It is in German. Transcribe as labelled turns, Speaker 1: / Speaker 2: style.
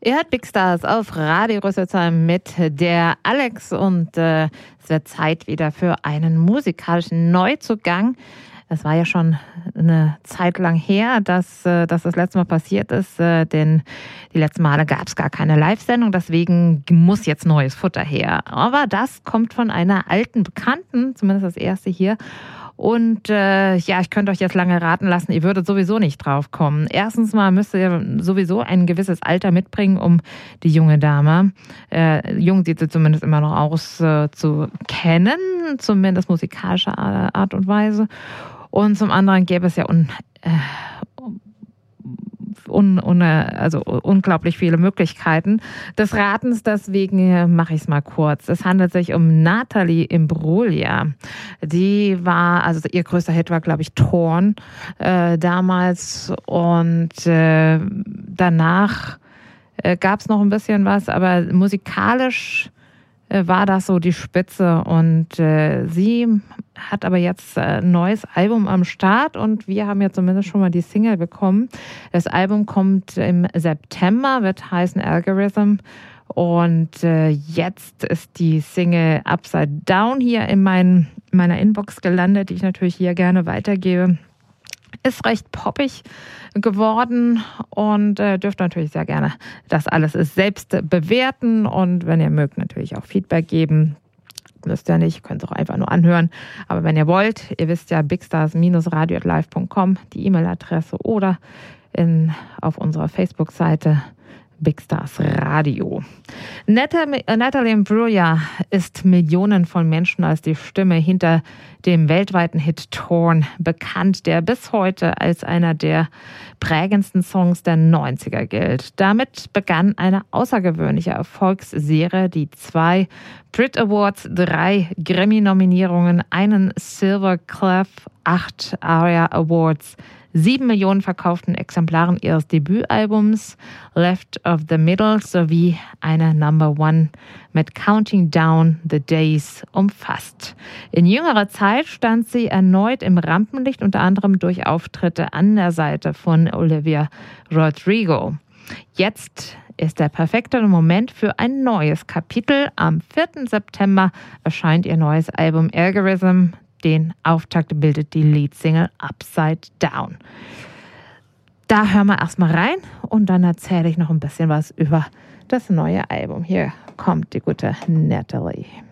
Speaker 1: Ihr hört Big Stars auf Radio Rüsselsheim mit der Alex und es wird Zeit wieder für einen musikalischen Neuzugang. Es war ja schon eine Zeit lang her, dass das letzte Mal passiert ist, denn die letzten Male gab es gar keine Live-Sendung, deswegen muss jetzt neues Futter her. Aber das kommt von einer alten Bekannten, zumindest das erste hier. Und ich könnte euch jetzt lange raten lassen, ihr würdet sowieso nicht drauf kommen. Erstens mal müsst ihr sowieso ein gewisses Alter mitbringen, um die junge Dame, jung sieht sie zumindest immer noch aus, zu kennen, zumindest musikalischer Art und Weise. Und zum anderen gäbe es ja unglaublich viele Möglichkeiten des Ratens, deswegen mache ich es mal kurz. Es handelt sich um Natalie Imbruglia. Die war, also ihr größter Hit war, glaube ich, Torn damals und danach gab es noch ein bisschen was, aber musikalisch war das so die Spitze und sie hat aber jetzt ein neues Album am Start und wir haben ja zumindest schon mal die Single bekommen. Das Album kommt im September, wird heißen Algorithm und jetzt ist die Single Upside Down hier in meiner Inbox gelandet, die ich natürlich hier gerne weitergebe. Ist recht poppig geworden und dürft natürlich sehr gerne das alles selbst bewerten und wenn ihr mögt natürlich auch Feedback geben. Müsst ihr nicht, könnt es auch einfach nur anhören. Aber wenn ihr wollt, ihr wisst ja, bigstars-radio@live.com, die E-Mail-Adresse oder auf unserer Facebook-Seite Big Stars Radio. Natalie Imbruglia ist Millionen von Menschen als die Stimme hinter dem weltweiten Hit Torn bekannt, der bis heute als einer der prägendsten Songs der 90er gilt. Damit begann eine außergewöhnliche Erfolgsserie, die 2 Brit Awards, 3 Grammy-Nominierungen, einen Silver Clef, 8 ARIA Awards, 7 Millionen verkauften Exemplaren ihres Debütalbums Left of the Middle sowie eine Number One mit Counting Down the Days umfasst. In jüngerer Zeit stand sie erneut im Rampenlicht, unter anderem durch Auftritte an der Seite von Olivia Rodrigo. Jetzt ist der perfekte Moment für ein neues Kapitel. Am 4. September erscheint ihr neues Album Algorithm. Den Auftakt bildet die Leadsingle Upside Down. Da hören wir erstmal rein und dann erzähle ich noch ein bisschen was über das neue Album. Hier kommt die gute Natalie.